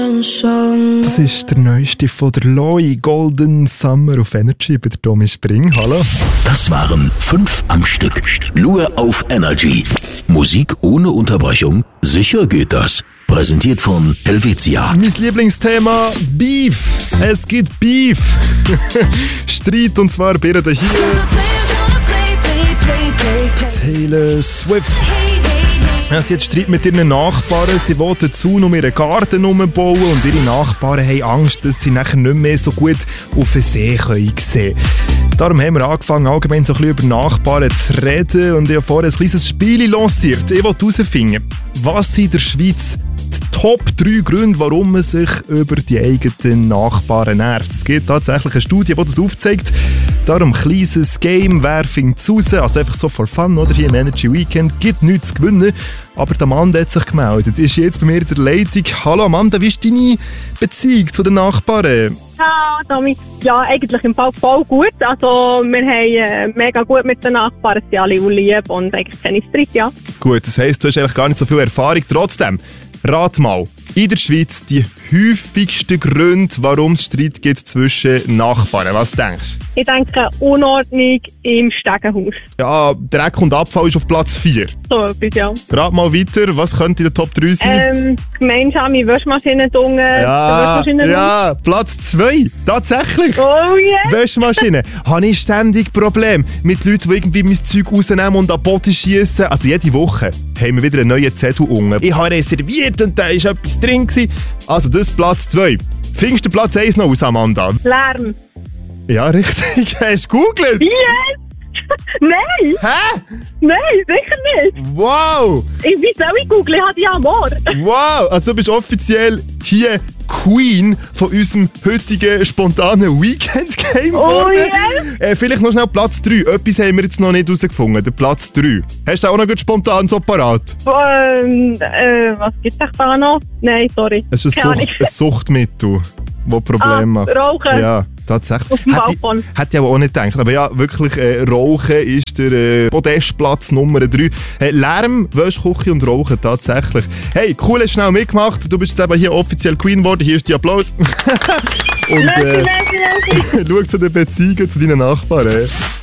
Das ist der neueste von der Loi, Golden Summer auf Energy bei der Tommy Spring. Hallo. Das waren 5 am Stück. Nur auf Energy. Musik ohne Unterbrechung. Sicher geht das. Präsentiert von Helvetia. Mein Lieblingsthema, Beef. Es gibt Beef. Streit, und zwar bei hier. Taylor Swift. Sie hat Streit mit ihren Nachbarn. Sie will den Zaun um ihren Garten umbauen und ihre Nachbarn haben Angst, dass sie nachher nicht mehr so gut auf den See sehen können. Darum haben wir angefangen, allgemein so ein bisschen über Nachbarn zu reden, und ich habe vorher ein kleines Spiel lanciert. Ich wollte herausfinden, was in der Schweiz die Top 3 Gründe, warum man sich über die eigenen Nachbarn nervt. Es gibt tatsächlich eine Studie, die das aufzeigt. Darum ein kleines Game, wer findet es raus? Also einfach so for fun, oder? Hier im Energy Weekend gibt nichts zu gewinnen. Aber der Amanda hat sich gemeldet. Ist jetzt bei mir in der Leitung. Hallo Amanda, wie ist deine Beziehung zu den Nachbarn? Ja, Tommy. Ja, eigentlich im Fall voll gut. Also wir haben mega gut mit den Nachbarn, sie alle lieb und eigentlich keine Streit, ja. Gut, das heisst, du hast eigentlich gar nicht so viel Erfahrung. Trotzdem, rat mal, in der Schweiz die häufigsten Gründe, warum es Streit gibt zwischen Nachbarn. Was denkst du? Ich denke, Unordnung im Stegenhaus. Ja, Dreck und Abfall ist auf Platz 4. So etwas, ja. Rat mal weiter, was könnte in der Top 3 sein? Gemeinsame Waschmaschinen unten. Ja, Platz 2. Tatsächlich. Oh yeah. Waschmaschine. Habe ich ständig Probleme mit Leuten, die irgendwie mein Zeug rausnehmen und an den Boden schiessen. Also jede Woche haben wir wieder einen neuen Zettel unten. Ich habe reserviert und da war etwas drin. Also das ist Platz 2. Findest du Platz 1 noch aus, Amanda? Lärm. Ja, richtig. Hast du gegoogelt? Yes! Nein! Hä? Nein, sicher nicht! Wow! Wie soll ich googeln? Ich habe die Amor. Wow! Also du bist offiziell hier Queen von unserem heutigen spontanen Weekend-Game geworden. Yes. Vielleicht noch schnell Platz 3. Etwas haben wir jetzt noch nicht herausgefunden. Der Platz 3. Hast du auch noch gut spontan so parat? Was gibt es da noch? Nein, sorry. Es ist ein Suchtmittel, das Probleme macht. Rauchen. Ja, tatsächlich. Auf dem Balkon. Hätte ich aber auch nicht gedacht. Aber ja, wirklich, Rauchen ist der Podestplatz Nummer 3. Lärm, Wäschküche und Rauchen, tatsächlich. Hey, cool, hast du schnell mitgemacht. Du bist jetzt eben hier offiziell Queen geworden. Hier ist der Applaus. Und Merci. schau zu den Beziehungen zu deinen Nachbarn.